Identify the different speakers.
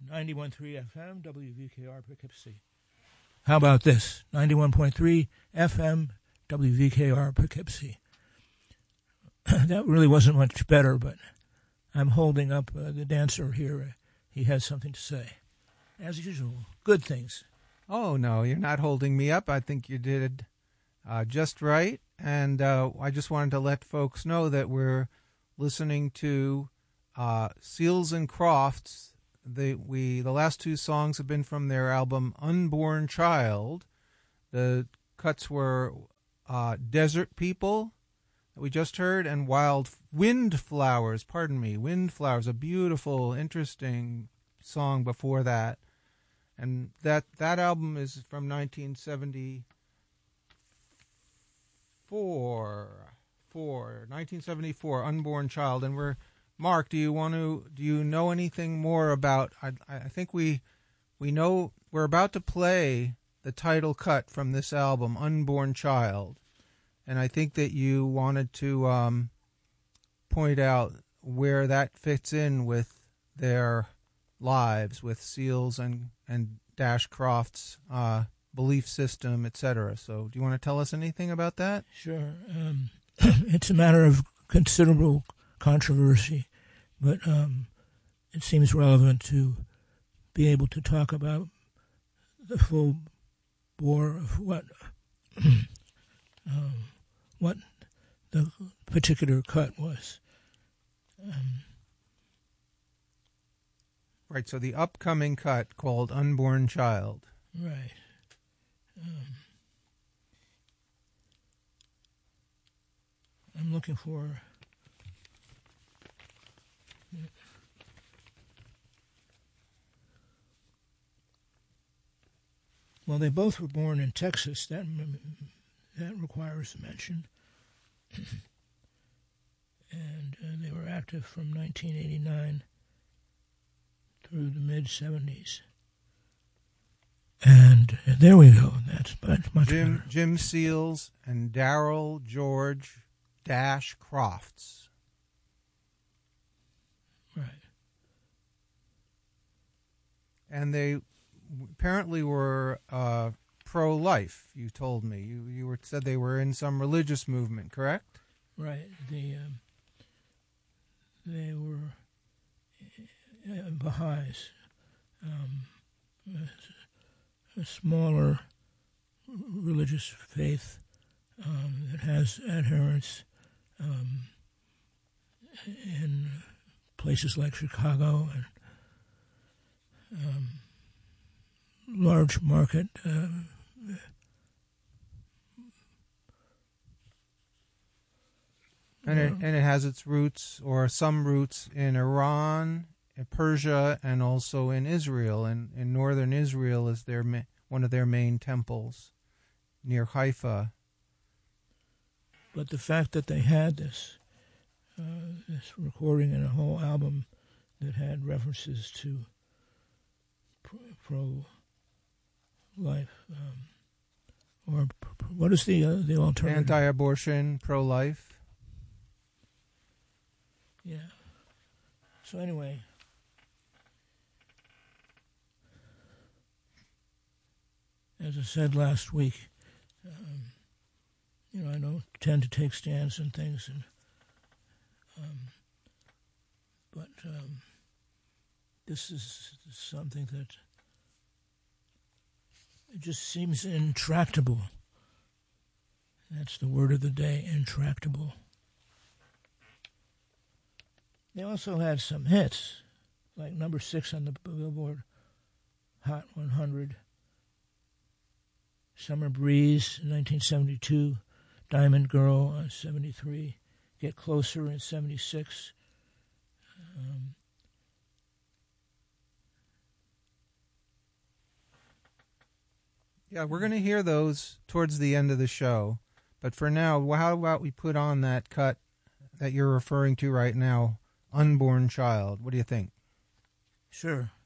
Speaker 1: 91.3 FM, WVKR Poughkeepsie. How about this? 91.3 FM, WVKR Poughkeepsie. That really wasn't much better, but I'm holding up the dancer here. He has something to say. As usual, good things.
Speaker 2: Oh, no, you're not holding me up. I think you did just right. And I just wanted to let folks know that we're listening to Seals and Crofts. The last two songs have been from their album Unborn Child. The cuts were Desert People, that we just heard, and Windflowers, Windflowers, a beautiful, interesting song before that. And that album is from 1974, Unborn Child. And Mark, do you know anything more about, I think we know, we're about to play the title cut from this album, Unborn Child. And I think that you wanted to point out where that fits in with their lives, with Seals and Dash Croft's belief system, etc. So do you want to tell us anything about that?
Speaker 1: Sure. It's a matter of considerable controversy, but it seems relevant to be able to talk about the full bore of what the particular cut was.
Speaker 2: Right, so the upcoming cut called Unborn Child.
Speaker 1: Right. I'm looking for... Well, they both were born in Texas. That requires mention. And they were active from 1989 through the mid-'70s. And there we go. That's much better.
Speaker 2: Jim Seals and Darrell George Dash Crofts.
Speaker 1: Right.
Speaker 2: And they apparently were pro-life, you told me. You said they were in some religious movement, correct?
Speaker 1: Right. They were Baha'is, a smaller religious faith that has adherents in places like Chicago and large market.
Speaker 2: And it has its roots, or some roots, in Iran, in Persia, and also in Israel. And in northern Israel is one of their main temples, near Haifa.
Speaker 1: But the fact that they had this recording and a whole album that had references to pro-life, or what is the alternative?
Speaker 2: Anti-abortion, pro-life.
Speaker 1: Yeah. So anyway, as I said last week, I don't tend to take stands and things, but this is something that it just seems intractable. That's the word of the day, intractable. They also had some hits, like number 6 on the Billboard Hot 100, Summer Breeze in 1972, Diamond Girl in 73, Get Closer in 76.
Speaker 2: Yeah, we're going to hear those towards the end of the show. But for now, how about we put on that cut that you're referring to right now, Unborn Child? What do you think?
Speaker 1: Sure.